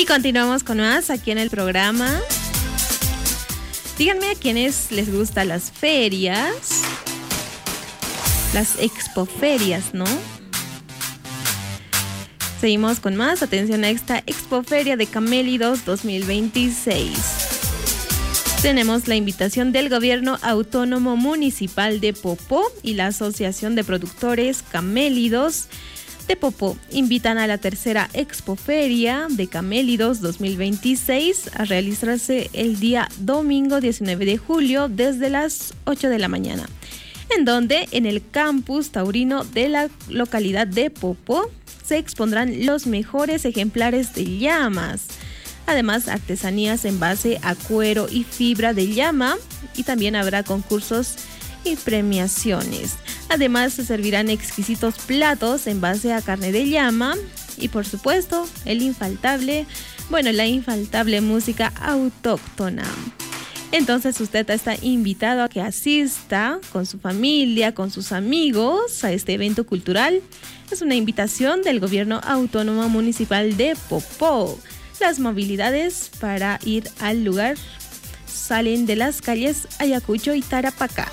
Y continuamos con más aquí en el programa. Díganme a quienes les gustan las ferias, las expoferias, ¿no? Seguimos con más. Atención a esta expoferia de Camélidos 2026. Tenemos la invitación del Gobierno Autónomo Municipal de Popó y la Asociación de Productores Camélidos de Popó. Invitan a la tercera expoferia de Camélidos 2026 a realizarse el día domingo 19 de julio desde las 8 de la mañana. En donde en el campus taurino de la localidad de Popó se expondrán los mejores ejemplares de llamas. Además, artesanías en base a cuero y fibra de llama, y también habrá concursos y premiaciones. Además, se servirán exquisitos platos en base a carne de llama y, por supuesto, la infaltable música autóctona. Entonces, usted está invitado a que asista con su familia, con sus amigos a este evento cultural. Es una invitación del Gobierno Autónomo Municipal de Popó. Las movilidades para ir al lugar salen de las calles Ayacucho y Tarapacá.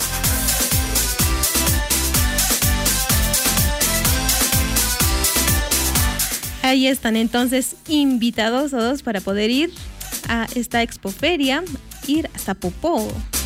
Ahí están entonces invitados todos para poder ir a esta expoferia, ir hasta Popó.